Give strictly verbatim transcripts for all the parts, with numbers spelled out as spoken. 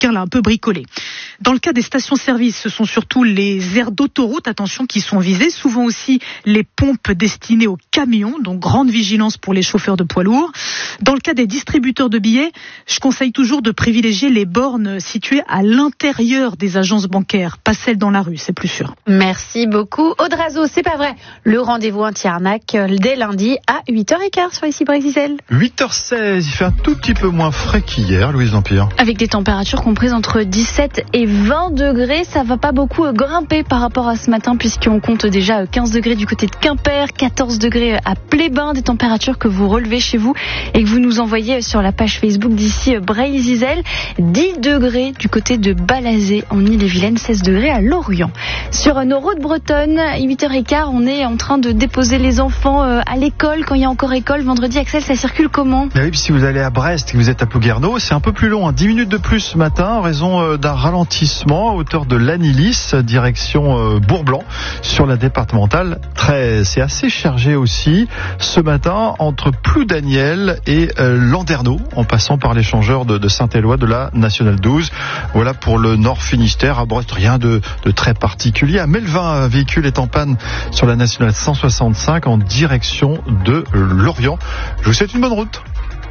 quelqu'un l'a un peu bricolé. Dans le cas des stations-service, ce sont surtout les aires d'autoroute, attention, qui sont visées, souvent aussi les pompes destinées aux camions, donc grande vigilance pour les chauffeurs de poids lourds. Dans le cas des distributeurs de billets, je conseille toujours de privilégier les bornes situées à l'intérieur des agences bancaires, pas celles dans la rue, c'est plus sûr. Merci beaucoup. Audrazo, c'est pas vrai. Le rendez-vous anti-arnaque dès lundi à huit heures quinze sur ici Brésil. huit heures seize, il fait un tout petit peu moins frais qu'hier, Louise Dampierre. Avec des températures comprises entre dix-sept et vingt degrés, ça va pas beaucoup grimper par rapport à ce matin puisqu'on compte déjà quinze degrés du côté de Quimper, quatorze degrés à Plébin, des températures que vous relevez chez vous et que vous nous envoyez sur la page Facebook d'ici Brésil. dix degrés du côté de Balazé en Ille-et-Vilaine, seize degrés à Lorient. Sur nos routes bretonnes, huit heures quinze, on est en train de déposer les enfants à l'école quand il y a encore école. Vendredi, Axel, ça circule comment ? Et oui, si vous allez à Brest et que vous êtes à Plouguerneau, c'est un peu plus long, hein, dix minutes de plus ce matin en raison d'un ralentissement à hauteur de Lannilis, direction Bourblanc, sur la départementale treize. C'est assez chargé aussi ce matin entre Ploudaniel et euh, Landerneau, en passant par l'échangeur de, de Saint-Éloi de la Nationale douze. Voilà pour le Nord Finistère. À Brest, rien de, de très particulier. À Melvin, un véhicule est en panne sur la Nationale cent soixante-cinq en direction de Lorient. Je vous souhaite une bonne route.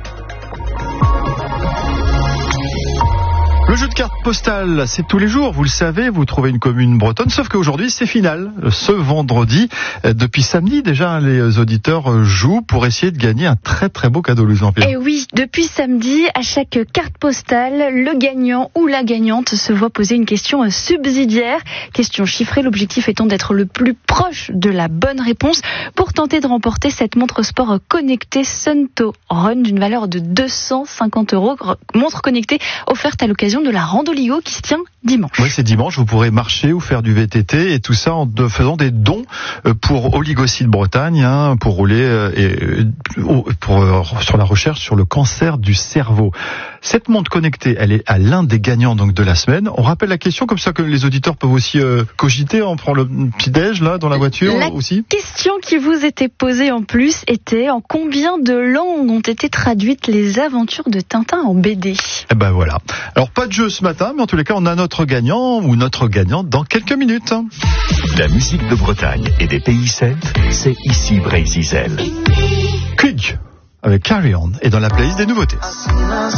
Le jeu de cartes postales, c'est tous les jours, vous le savez, vous trouvez une commune bretonne, sauf qu'aujourd'hui c'est final. Ce vendredi, depuis samedi déjà, les auditeurs jouent pour essayer de gagner un très très beau cadeau, Louise Dampierre. Et oui, depuis samedi, à chaque carte postale, le gagnant ou la gagnante se voit poser une question subsidiaire, question chiffrée, l'objectif étant d'être le plus proche de la bonne réponse pour tenter de remporter cette montre sport connectée Sunto Run d'une valeur de deux cent cinquante euros, montre connectée offerte à l'occasion de la Randoligo qui se tient dimanche. Oui, c'est dimanche, vous pourrez marcher ou faire du V T T et tout ça en faisant des dons pour Oligocide Bretagne, hein, pour rouler et pour, sur la recherche sur le cancer du cerveau. Cette montre connectée, elle est à l'un des gagnants donc de la semaine. On rappelle la question comme ça que les auditeurs peuvent aussi euh, cogiter, on prend le petit déj là dans la voiture la aussi. La question qui vous était posée en plus était en combien de langues ont été traduites les aventures de Tintin en B D. Eh ben voilà. Alors pas de jeu ce matin, mais en tous les cas on a notre gagnant ou notre gagnante dans quelques minutes. La musique de Bretagne et des pays celtes, c'est ici Brésil. Quig avec Carry On et dans la playlist des nouveautés.